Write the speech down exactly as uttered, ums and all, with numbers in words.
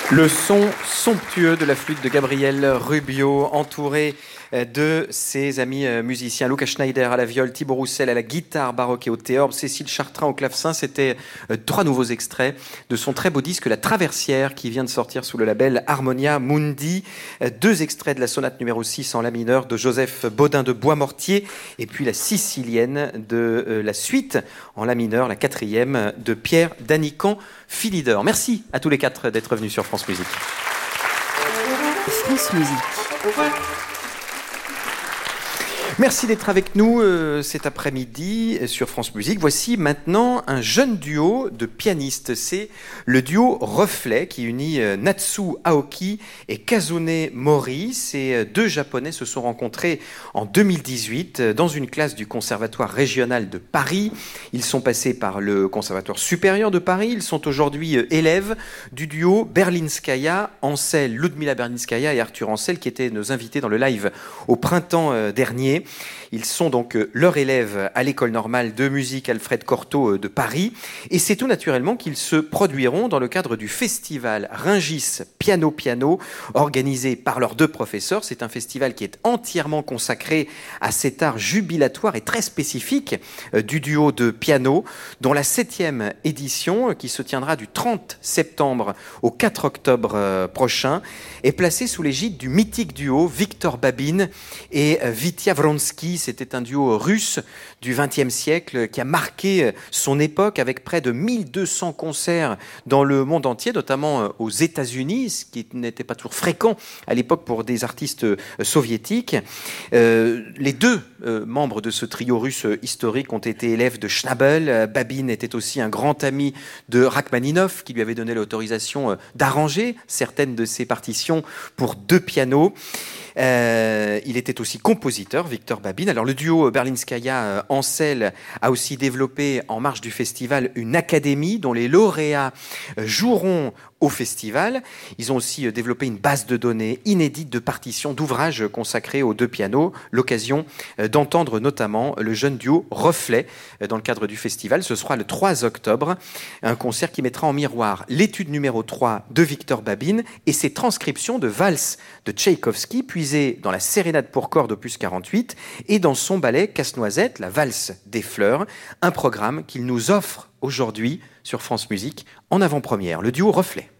Le son somptueux de la flûte de Gabriel Rubio, entouré de ses amis musiciens. Lucas Schneider à la viole, Thibaut Roussel à la guitare baroque et au théorbe, Cécile Chartrain au clavecin. C'était trois nouveaux extraits de son très beau disque La Traversière, qui vient de sortir sous le label Harmonia Mundi. Deux extraits de la sonate numéro six en la mineur de Joseph Baudin de Boismortier, et puis la sicilienne de la suite en la mineur, la quatrième de Pierre Danican Philidor. Merci à tous les quatre d'être venus sur France Musique. France Musique. Merci d'être avec nous euh, cet après-midi sur France Musique. Voici maintenant un jeune duo de pianistes. C'est le duo Reflet qui unit euh, Natsu Aoki et Kazune Mori. Ces euh, deux Japonais se sont rencontrés en deux mille dix-huit euh, dans une classe du Conservatoire régional de Paris. Ils sont passés par le Conservatoire supérieur de Paris. Ils sont aujourd'hui euh, élèves du duo Berlinskaya, Ansel, Ludmila Berlinskaya et Arthur Ansel, qui étaient nos invités dans le live au printemps euh, dernier. Ils sont donc euh, leurs élèves à l'école normale de musique Alfred Cortot euh, de Paris, et c'est tout naturellement qu'ils se produiront dans le cadre du festival Rungis Piano Piano, organisé par leurs deux professeurs. C'est un festival qui est entièrement consacré à cet art jubilatoire et très spécifique euh, du duo de piano, dont la septième édition, euh, qui se tiendra du trente septembre au quatre octobre euh, prochain, est placée sous l'égide du mythique duo Victor Babin et euh, Vitya Vronsky. C'était un duo russe du vingtième siècle qui a marqué son époque avec près de mille deux cents concerts dans le monde entier, notamment aux États-Unis, ce qui n'était pas toujours fréquent à l'époque pour des artistes soviétiques. Euh, les deux euh, membres de ce trio russe historique ont été élèves de Schnabel. Babin était aussi un grand ami de Rachmaninov, qui lui avait donné l'autorisation d'arranger certaines de ses partitions pour deux pianos. Euh, il était aussi compositeur, Victor Babin. Alors le duo Berlinskaya-Ansel a aussi développé en marge du festival une académie dont les lauréats joueront au festival. Ils ont aussi développé une base de données inédite de partitions, d'ouvrages consacrés aux deux pianos. L'occasion d'entendre notamment le jeune duo Reflet dans le cadre du festival. Ce sera le trois octobre, un concert qui mettra en miroir l'étude numéro trois de Victor Babin et ses transcriptions de valses de Tchaïkovski, puisées dans la Sérénade pour cordes opus quarante-huit et dans son ballet Casse-Noisette, la valse des fleurs, un programme qu'il nous offre aujourd'hui sur France Musique en avant-première, le duo Reflet.